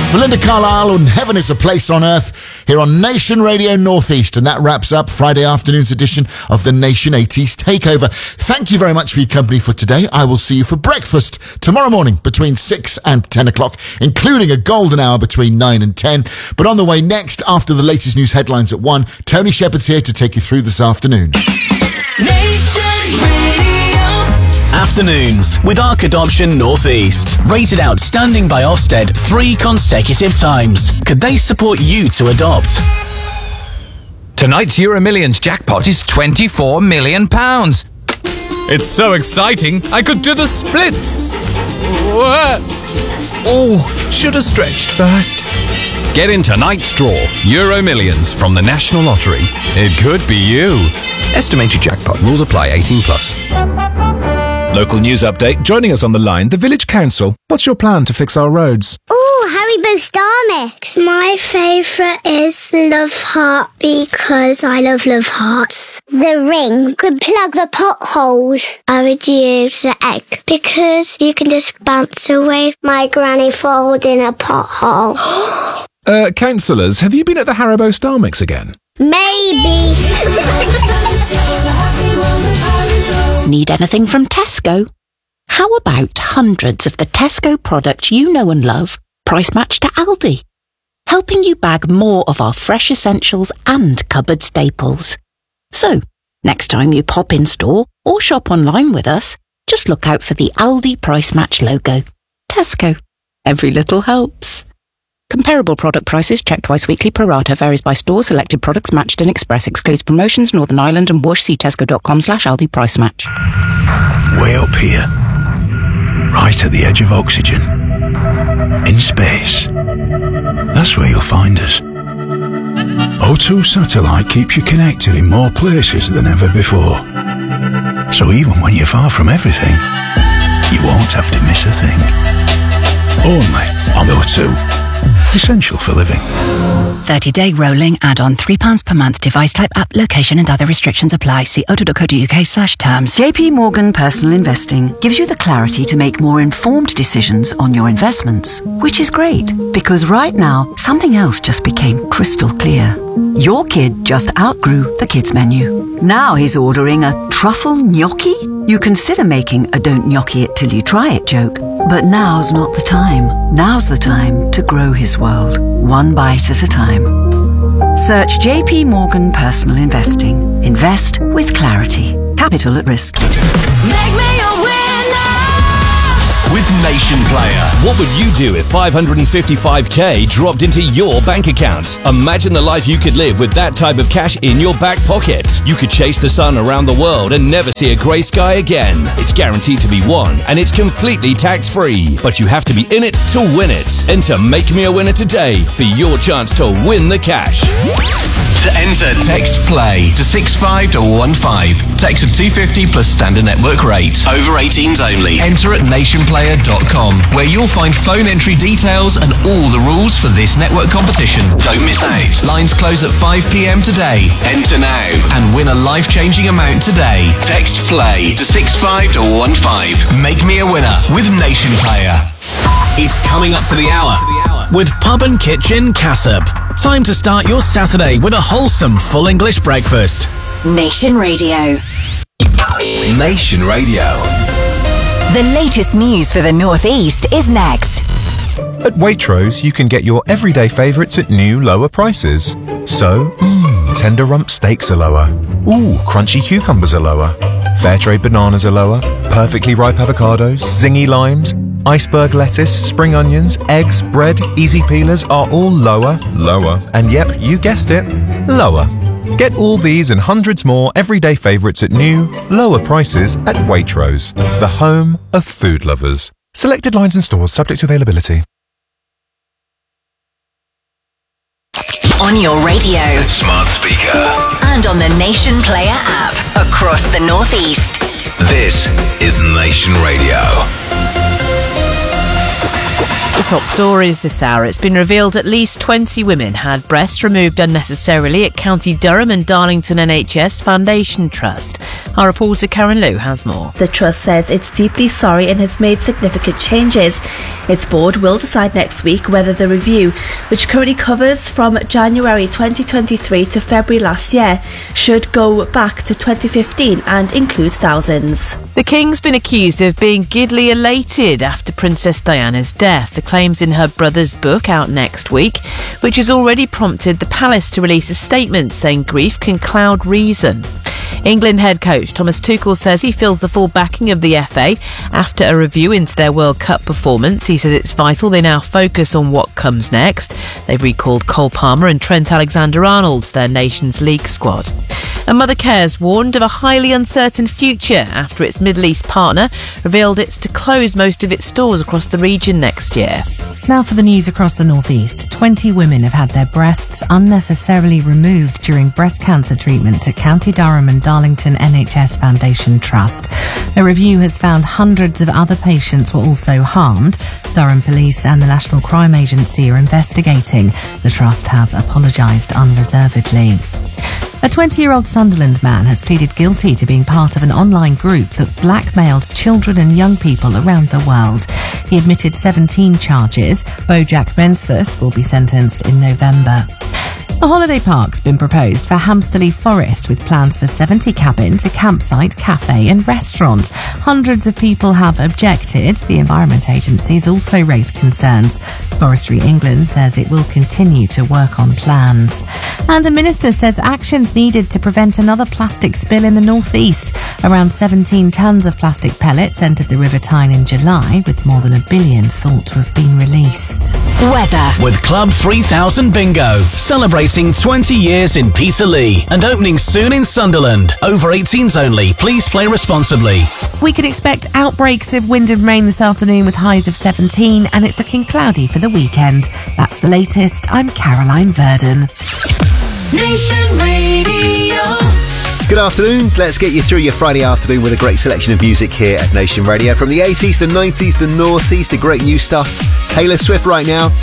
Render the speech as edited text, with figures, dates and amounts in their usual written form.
Belinda Carlisle and Heaven is a Place on Earth here on Nation Radio Northeast, and that wraps up Friday afternoon's edition of the Nation 80s Takeover. Thank you very much for your company for today. I will see you for breakfast tomorrow morning between 6 and 10 o'clock, including a golden hour between 9 and 10. But on the way next, after the latest news headlines at 1, Tony Shepherd's here to take you through this afternoon. Nation Radio. Afternoons with Arc Adoption Northeast. Rated outstanding by Ofsted 3 consecutive times. Could they support you to adopt? Tonight's Euro Millions jackpot is £24 million. It's so exciting, I could do the splits. Oh, should have stretched first. Get in tonight's draw, Euro Millions from the National Lottery. It could be you. Estimated jackpot. Rules apply. 18+. Local news update. Joining us on the line, the Village Council. What's your plan to fix our roads? Ooh, Haribo Star Mix. My favourite is Love Heart because I love hearts. The ring could plug the potholes. I would use the egg because you can just bounce away my granny falls in a pothole. Councillors, have you been at the Haribo Star Mix again? Maybe. Need anything from Tesco? How about hundreds of the Tesco products you know and love, price matched to Aldi? Helping you bag more of our fresh essentials and cupboard staples. So, next time you pop in store or shop online with us, just look out for the Aldi price match logo. Tesco. Every little helps. Comparable product prices checked twice weekly pro rata, varies by store, selected products matched in Express, excludes promotions, Northern Ireland and Wash. See tesco.com/Aldi price match. Way up here, right at the edge of oxygen, in space. That's where you'll find us. O2 Satellite keeps you connected in more places than ever before. So even when you're far from everything, you won't have to miss a thing. Only on O2. Essential for living. 30-day rolling add-on, £3 per month. Device type, app, location and other restrictions apply. See auto.co.uk/terms. JP Morgan Personal Investing gives you the clarity to make more informed decisions on your investments, which is great because right now something else just became crystal clear. Your kid just outgrew the kids menu. Now he's ordering a truffle gnocchi? You consider making a don't gnocchi it till you try it joke, but now's not the time. Now's the time to grow his world, one bite at a time. Search JP Morgan Personal Investing. Invest with clarity. Capital at risk. Make me a winner! With Nation Player, what would you do if 555k dropped into your bank account? Imagine the life you could live with that type of cash in your back pocket. You could chase the sun around the world and never see a grey sky again. It's guaranteed to be won, and it's completely tax-free. But you have to be in it to win it. Enter Make Me a Winner today for your chance to win the cash. To enter, text PLAY to 65215. Text at 250 plus standard network rate. Over 18s only. Enter at nationplayer.com, where you'll find phone entry details and all the rules for this network competition. Don't miss out. Lines close at 5 p.m. today. Enter now and win a life-changing amount today. Text PLAY to 65215. Make me a winner with Nation Player. It's coming up to the hour with Pub and Kitchen Cassop. Time to start your Saturday with a wholesome full English breakfast. Nation Radio. Nation Radio. The latest news for the North East is next. At Waitrose, you can get your everyday favourites at new, lower prices. So, tender rump steaks are lower. Ooh, crunchy cucumbers are lower. Fairtrade bananas are lower. Perfectly ripe avocados, zingy limes, iceberg lettuce, spring onions, eggs, bread, easy peelers are all lower. And yep, you guessed it, lower. Get all these and hundreds more everyday favourites at new, lower prices at Waitrose, the home of food lovers. Selected lines and stores subject to availability. On your radio, Smart speaker. and on the Nation Player app across the North East. This is Nation Radio. The top stories this hour. It's been revealed at least 20 women had breasts removed unnecessarily at County Durham and Darlington NHS Foundation Trust. Our reporter Karen Liu has more. The Trust says it's deeply sorry and has made significant changes. Its board will decide next week whether the review, which currently covers from January 2023 to February last year, should go back to 2015 and include thousands. The King's been accused of being giddily elated after Princess Diana's death. The claims in her brother's book, out next week, which has already prompted the palace to release a statement saying grief can cloud reason. England head coach Thomas Tuchel says he feels the full backing of the FA after a review into their World Cup performance. He says it's vital they now focus on what comes next. They've recalled Cole Palmer and Trent Alexander-Arnold to their Nations League squad. And Mother Care's warned of a highly uncertain future after its Middle East partner revealed it's to close most of its stores across the region next year. Now for the news across the northeast. 20 women have had their breasts unnecessarily removed during breast cancer treatment at County Durham and Darlington NHS Foundation Trust. A review has found hundreds of other patients were also harmed. Durham Police and the National Crime Agency are investigating. The Trust has apologised unreservedly. A 20-year-old Sunderland man has pleaded guilty to being part of an online group that blackmailed children and young people around the world. He admitted 17 charges. Bojack Mensforth will be sentenced in November. A holiday park's been proposed for Hamsterley Forest with plans for 70 cabins, a campsite, cafe and restaurant. Hundreds of people have objected. The Environment Agency's also raised concerns. Forestry England says it will continue to work on plans. And a minister says actions needed to prevent another plastic spill in the northeast. Around 17 tonnes of plastic pellets entered the River Tyne in July, with more than 1 billion thought to have been released. Weather. With Club 3000 Bingo, celebrating 20 years in Peterlee and opening soon in Sunderland. Over 18s only. Please play responsibly. We could expect outbreaks of wind and rain this afternoon with highs of 17, and it's looking cloudy for the weekend. That's the latest. I'm Caroline Verdon. Nation Radio. Good afternoon. Let's get you through your Friday afternoon with a great selection of music here at Nation Radio. From the 80s, the 90s, the noughties, the great new stuff. Taylor Swift right now.